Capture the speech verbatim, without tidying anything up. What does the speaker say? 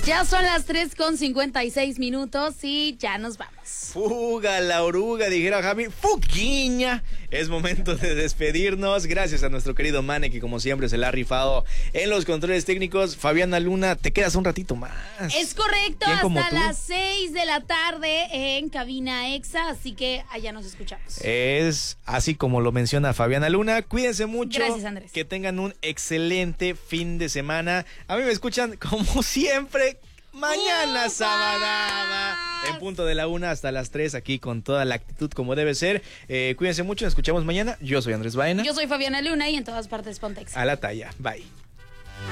Ya son las tres con cincuenta y seis minutos y ya nos vamos. Fuga la oruga, dijera Javi. Fuguiña. Es momento de despedirnos. Gracias a nuestro querido Mane, que como siempre se la ha rifado en los controles técnicos. Fabiana Luna, te quedas un ratito más. Es correcto, hasta las seis de la tarde en Cabina Exa, así que allá nos escuchamos. Es así como lo menciona Fabiana Luna. Cuídense mucho. Gracias, Andrés. Que tengan un excelente fin de semana. A mí me escuchan como siempre mañana, ¡Ufas! Sabadaba, en punto de la una hasta las tres, aquí con toda la actitud como debe ser. Eh, cuídense mucho, nos escuchamos mañana. Yo soy Andrés Baena. Yo soy Fabiana Luna y en todas partes Pontex. A la talla, bye.